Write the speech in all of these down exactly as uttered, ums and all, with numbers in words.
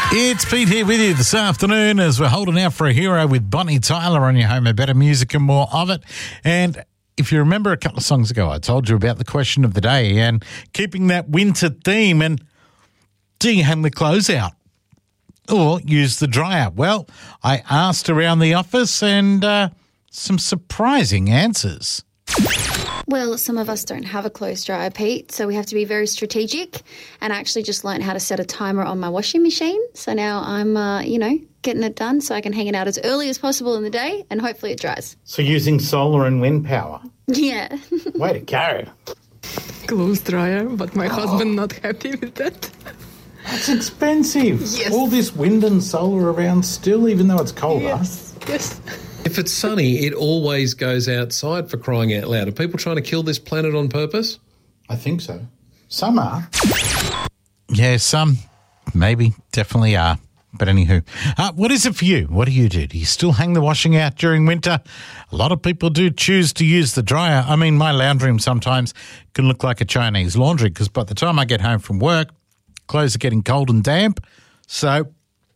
It's Pete here with you this afternoon as we're holding out for a hero with Bonnie Tyler on your home of better music and more of it. And if you remember a couple of songs ago, I told you about the question of the day and keeping that winter theme. And do you hang the clothes out or use the dryer? Well, I asked around the office and uh, some surprising answers. Well, some of us don't have a clothes dryer, Pete, so we have to be very strategic. And I actually just learned how to set a timer on my washing machine. So now I'm, uh, you know, getting it done so I can hang it out as early as possible in the day and hopefully it dries. So using solar and wind power? Yeah. Way to go. Clothes dryer, but my oh. husband not happy with that. That's expensive. Yes. All this wind and solar around still, even though it's colder. Yes, yes. If it's sunny, it always goes outside, for crying out loud. Are people trying to kill this planet on purpose? I think so. Some are. Yeah, some maybe definitely are. But anywho, uh, what is it for you? What do you do? Do you still hang the washing out during winter? A lot of people do choose to use the dryer. I mean, my laundry room sometimes can look like a Chinese laundry because by the time I get home from work, clothes are getting cold and damp. So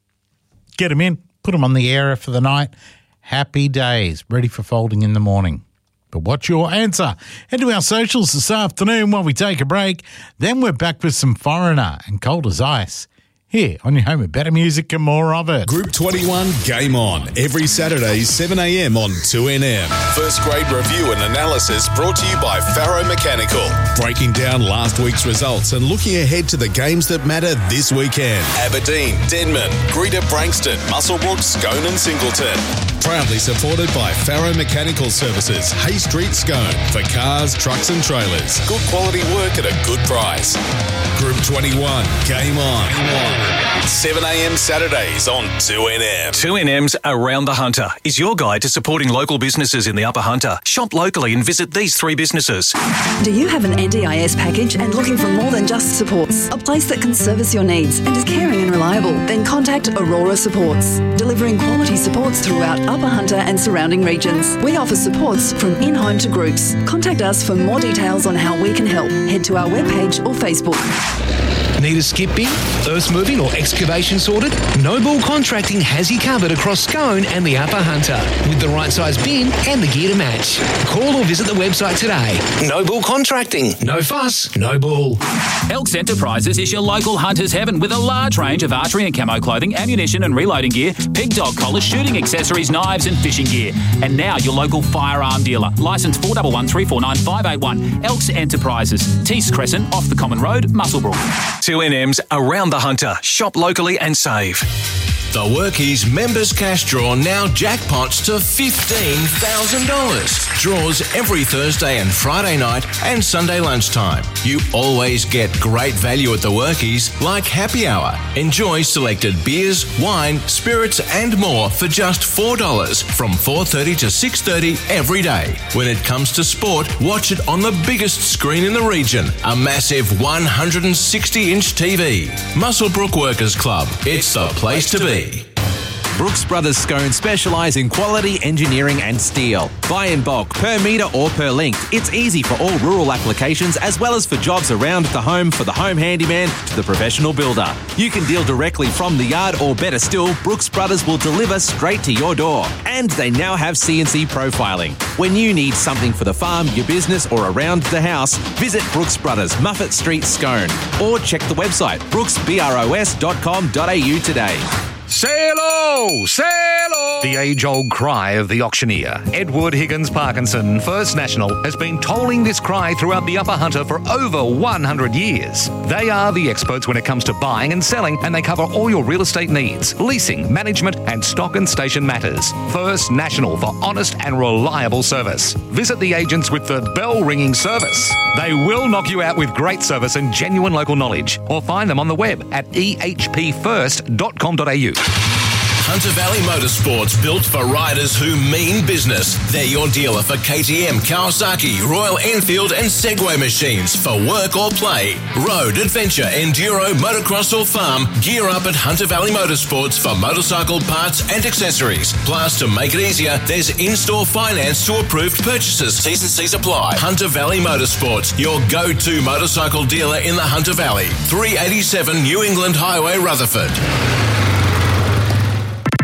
get them in, put them on the air for the night. Happy days, ready for folding in the morning. But what's your answer? Head to our socials this afternoon while we take a break. Then we're back with some Foreigner and Cold as Ice. Here on your home of better music and more of it. Group twenty-one Game On, every Saturday, seven a.m. on two N M. First grade review and analysis brought to you by Faro Mechanical. Breaking down last week's results and looking ahead to the games that matter this weekend. Aberdeen, Denman, Greater Brankston, Muswellbrook, Scone and Singleton. Proudly supported by Faro Mechanical Services, Hay Street, Scone. For cars, trucks and trailers. Good quality work at a good price. Group twenty-one Game On. Game on. seven a.m. Saturdays on two N M. two N M's Around the Hunter is your guide to supporting local businesses in the Upper Hunter. Shop locally and visit these three businesses. Do you have an N D I S package and looking for more than just supports? A place that can service your needs and is caring and reliable? Then contact Aurora Supports, delivering quality supports throughout Upper Hunter and surrounding regions. We offer supports from in-home to groups. Contact us for more details on how we can help. Head to our webpage or Facebook. Need a skip bin, earth moving or excavation sorted? Noble Contracting has you covered across Scone and the Upper Hunter with the right size bin and the gear to match. Call or visit the website today. Noble Contracting. No fuss, no bull. Elks Enterprises is your local hunter's heaven with a large range of archery and camo clothing, ammunition and reloading gear, pig dog collars, shooting accessories, knives and fishing gear. And now your local firearm dealer. Licence four one one three four nine five eight one. Elks Enterprises. Tees Crescent off the Common Road, Muswellbrook. two N M's Around the Hunter. Shop locally and save. The Workies Members Cash Draw now jackpots to fifteen thousand dollars. Draws every Thursday and Friday night and Sunday lunchtime. You always get great value at the Workies, like happy hour. Enjoy selected beers, wine, spirits and more for just four dollars from four thirty to six thirty every day. When it comes to sport, watch it on the biggest screen in the region, a massive one hundred sixty inch T V. Muswellbrook Workers Club. It's the place to be. Brooks Brothers Scone specialise in quality engineering and steel. Buy in bulk, per metre or per length. It's easy for all rural applications as well as for jobs around the home for the home handyman to the professional builder. You can deal directly from the yard or better still, Brooks Brothers will deliver straight to your door. And they now have C N C profiling. When you need something for the farm, your business or around the house, visit Brooks Brothers, Muffet Street, Scone. Or check the website brooks bros dot com dot a u today. Sail-o! Sail-o! The age-old cry of the auctioneer, Edward Higgins Parkinson, First National, has been tolling this cry throughout the Upper Hunter for over one hundred years. They are the experts when it comes to buying and selling, and they cover all your real estate needs, leasing, management, and stock and station matters. First National for honest and reliable service. Visit the agents with the bell-ringing service. They will knock you out with great service and genuine local knowledge, or find them on the web at e h p first dot com dot a u. Hunter Valley Motorsports, built for riders who mean business. They're your dealer for K T M, Kawasaki, Royal Enfield and Segway machines for work or play. Road, adventure, enduro, motocross or farm, gear up at Hunter Valley Motorsports for motorcycle parts and accessories. Plus, to make it easier, there's in-store finance to approved purchases. T's and C's apply. Hunter Valley Motorsports, your go-to motorcycle dealer in the Hunter Valley. three eighty-seven New England Highway, Rutherford.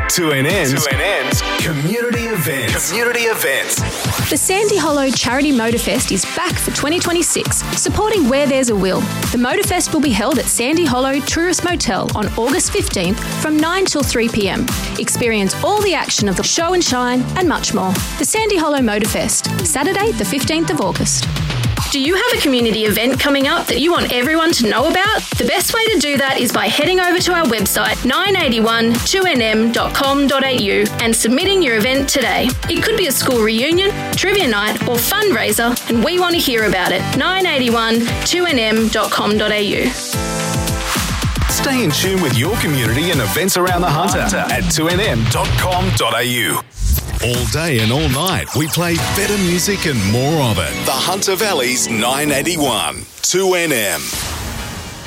two N N's, two N N's community events. Community events. The Sandy Hollow Charity Motorfest is back for twenty twenty-six, supporting Where There's a Will. The Motorfest will be held at Sandy Hollow Tourist Motel on August fifteenth from nine till three p m. Experience all the action of the show and shine and much more. The Sandy Hollow Motorfest, Saturday the fifteenth of August. Do you have a community event coming up that you want everyone to know about? The best way to do that is by heading over to our website nine eighty-one two N M dot com dot a u and submitting your event today. It could be a school reunion, trivia night or fundraiser, and we want to hear about it. nine eighty-one two N M dot com dot a u. Stay in tune with your community and events around the Hunter at two N M dot com dot a u. All day and all night, we play better music and more of it. The Hunter Valley's nine eighty-one, two N M.